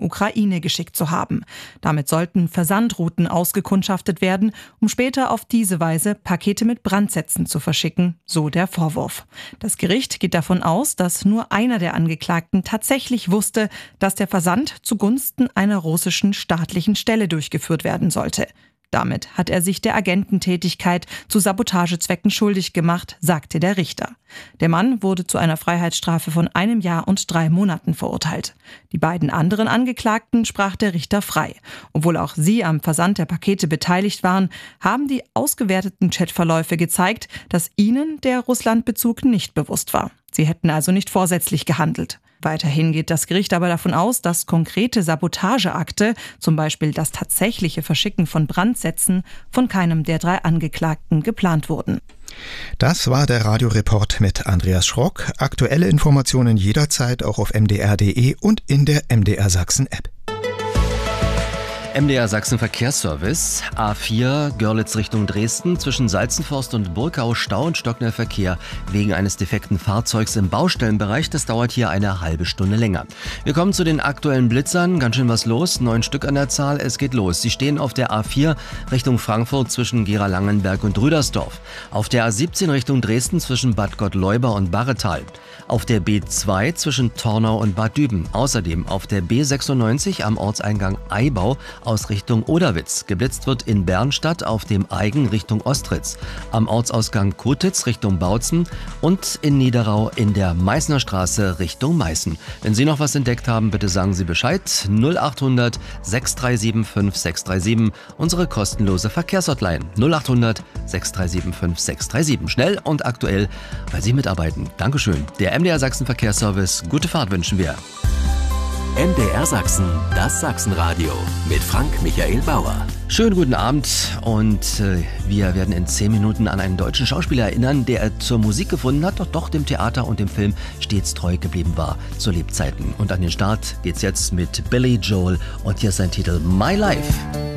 Ukraine geschickt zu haben. Damit sollten Versandrouten ausgekundschaftet werden, um später auf diese Weise Pakete mit Brandsätzen zu verschicken, so der Vorwurf. Das Gericht geht davon aus, dass nur einer der Angeklagten tatsächlich wusste, dass der Versand zugunsten einer russischen staatlichen Stelle durchgeführt werden sollte. Damit hat er sich der Agententätigkeit zu Sabotagezwecken schuldig gemacht, sagte der Richter. Der Mann wurde zu einer Freiheitsstrafe von 1 Jahr und 3 Monaten verurteilt. Die beiden anderen Angeklagten sprach der Richter frei. Obwohl auch sie am Versand der Pakete beteiligt waren, haben die ausgewerteten Chatverläufe gezeigt, dass ihnen der Russlandbezug nicht bewusst war. Sie hätten also nicht vorsätzlich gehandelt. Weiterhin geht das Gericht aber davon aus, dass konkrete Sabotageakte, zum Beispiel das tatsächliche Verschicken von Brandsätzen, von keinem der 3 Angeklagten geplant wurden. Das war der Radioreport mit Andreas Schrock. Aktuelle Informationen jederzeit auch auf mdr.de und in der MDR Sachsen App. MDR Sachsen Verkehrsservice, A4 Görlitz Richtung Dresden, zwischen Salzenforst und Burgau Stau und Stockner-Verkehr wegen eines defekten Fahrzeugs im Baustellenbereich. Das dauert hier eine halbe Stunde länger. Wir kommen zu den aktuellen Blitzern. Ganz schön was los, 9 Stück an der Zahl. Es geht los. Sie stehen auf der A4 Richtung Frankfurt zwischen Gera-Langenberg und Rüdersdorf. Auf der A17 Richtung Dresden zwischen Bad Gottleuba und Barretal. Auf der B2 zwischen Tornau und Bad Düben. Außerdem auf der B96 am Ortseingang Eibau aus Richtung Oderwitz. Geblitzt wird in Bernstadt auf dem Eigen Richtung Ostritz, am Ortsausgang Kotitz Richtung Bautzen und in Niederau in der Meißner Straße Richtung Meißen. Wenn Sie noch was entdeckt haben, bitte sagen Sie Bescheid. 0800 637 5637, unsere kostenlose Verkehrshotline. 0800 637 5637. Schnell und aktuell, weil Sie mitarbeiten. Dankeschön. Der MDR Sachsen Verkehrsservice. Gute Fahrt wünschen wir. MDR Sachsen, das Sachsenradio mit Frank Michael Bauer. Schönen guten Abend und wir werden in 10 Minuten an einen deutschen Schauspieler erinnern, der zur Musik gefunden hat, doch dem Theater und dem Film stets treu geblieben war zu Lebzeiten. Und an den Start geht's jetzt mit Billy Joel und hier ist sein Titel My Life.